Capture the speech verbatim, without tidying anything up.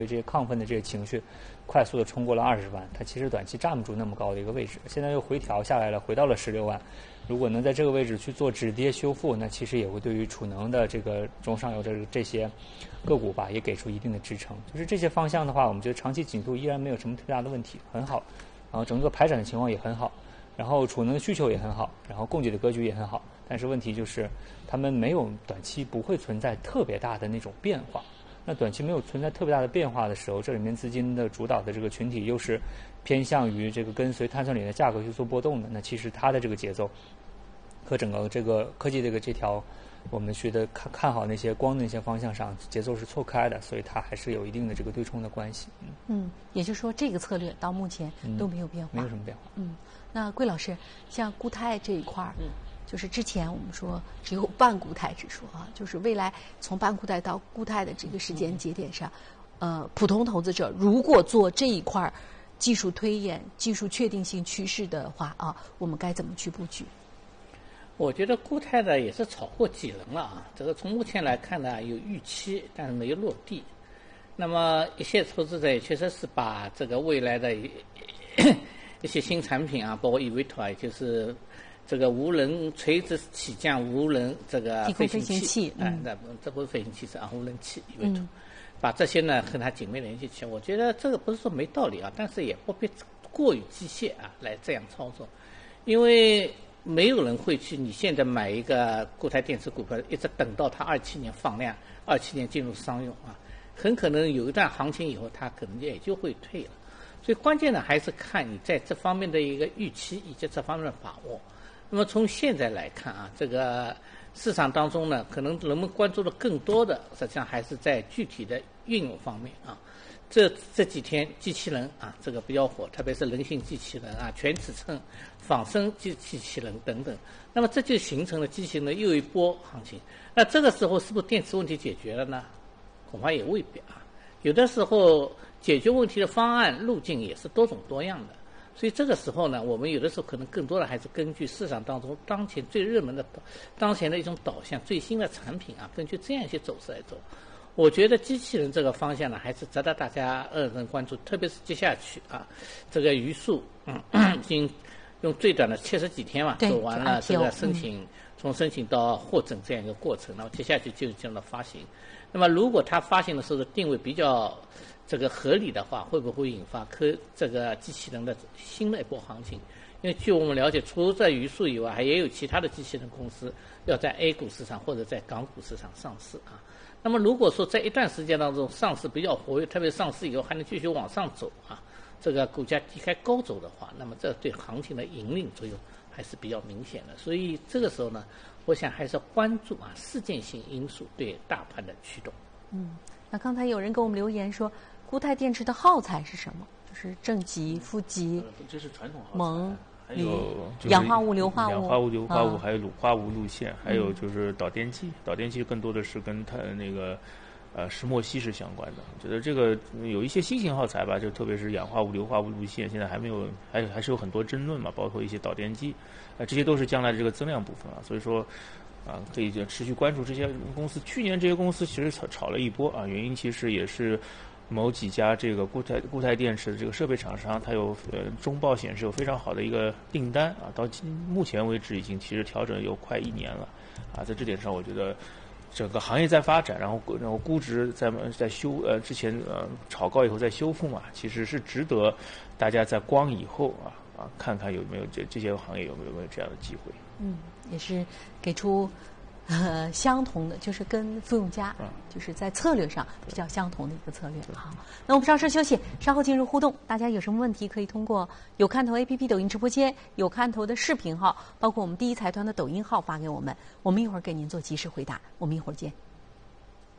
这些亢奋的这些情绪，快速的冲过了二十万，它其实短期站不住那么高的一个位置，现在又回调下来了，回到了十六万。如果能在这个位置去做止跌修复，那其实也会对于储能的这个中上游的这些个股吧，也给出一定的支撑。就是这些方向的话，我们觉得长期紧度依然没有什么特别大的问题，很好。然后整个排展的情况也很好，然后储能的需求也很好，然后供给的格局也很好。但是问题就是，他们没有短期不会存在特别大的那种变化。那短期没有存在特别大的变化的时候，这里面资金的主导的这个群体又是偏向于这个跟随碳酸锂的价格去做波动的，那其实它的这个节奏和整个这个科技这个这条我们学的看看好那些光的那些方向上节奏是错开的，所以它还是有一定的这个对冲的关系。 嗯，嗯也就是说这个策略到目前都没有变化， 嗯、没有什么变化。 嗯，那桂老师，像固态这一块儿。嗯就是之前我们说只有半固态指数啊，就是未来从半固态到固态的这个时间节点上，呃，普通投资者如果做这一块技术推演、技术确定性趋势的话啊，我们该怎么去布局？ 我觉得固态的也是炒过几轮了啊，这个从目前来看呢，有预期，但是没有落地。那么一些投资者也确实是把这个未来的一些新产品啊，包括 e v t o 也就是这个无人垂直起降无人这个飞行器，哎、嗯，那这不是飞行器是啊，无人器，因为、嗯、把这些呢和它紧密联系起来。我觉得这个不是说没道理啊，但是也不必过于机械啊来这样操作，因为没有人会去你现在买一个固态电池股票，一直等到它二七年放量，二七年进入商用啊，很可能有一段行情以后，它可能也就会退了。所以关键呢还是看你在这方面的一个预期以及这方面的把握。那么从现在来看啊，这个市场当中呢，可能人们关注的更多的，实际上还是在具体的运用方面啊。这这几天机器人啊，这个比较火，特别是人性机器人啊、全尺寸仿生机机器人等等。那么这就形成了机器人的又一波行情。那这个时候是不是电池问题解决了呢？恐怕也未必啊。有的时候解决问题的方案路径也是多种多样的。所以这个时候呢，我们有的时候可能更多的还是根据市场当中当前最热门的、当前的一种导向、最新的产品啊，根据这样一些走势来走。我觉得机器人这个方向呢，还是值得大家认真关注，特别是接下去啊，这个余数嗯已经用最短的七十几天嘛走完了这个申请，嗯、从申请到获证这样一个过程，那么接下去就是进入到发行。那么如果它发行的时候的定位比较这个合理的话，会不会引发科这个机器人的新的一波行情？因为据我们了解，除了在余数以外，还也有其他的机器人公司要在 A 股市场或者在港股市场上市啊。那么如果说在一段时间当中上市比较活跃，特别上市以后还能继续往上走啊，这个股价低开高走的话，那么这对行情的引领作用还是比较明显的。所以这个时候呢，我想还是要关注啊事件性因素对大盘的驱动。 嗯，那刚才有人给我们留言说，固态电池的耗材是什么？就是正极、负极， 这是传统耗材。 锰、 还有氧化物、硫化物、 氧化物、硫化物， 啊、 还有卤化物路线，还有就是导电器。导电器更多的是跟它那个呃石墨烯是相关的。我觉得这个有一些新型耗材吧，就特别是氧化物、硫化物路线，现在还没有，还有还是有很多争论嘛，包括一些导电机，呃，这些都是将来的这个增量部分啊。所以说。啊，可以就持续关注这些公司。去年这些公司其实炒炒了一波啊，原因其实也是某几家这个固态固态电池的这个设备厂商，它有呃中报显示有非常好的一个订单啊，到目前为止已经其实调整有快一年了啊，在这点上我觉得整个行业在发展，然后然后估值在在修呃之前呃炒高以后再修复嘛，其实是值得大家在光以后啊啊看看有没有这这些行业有没有没有这样的机会。 嗯，也是给出呃相同的，就是跟富永家、嗯、就是在策略上比较相同的一个策略。好，那我们稍事休息，稍后进入互动。大家有什么问题可以通过有看头 A P P 抖音直播间、有看头的视频号，包括我们第一财团的抖音号发给我们，我们一会儿给您做及时回答。我们一会儿见。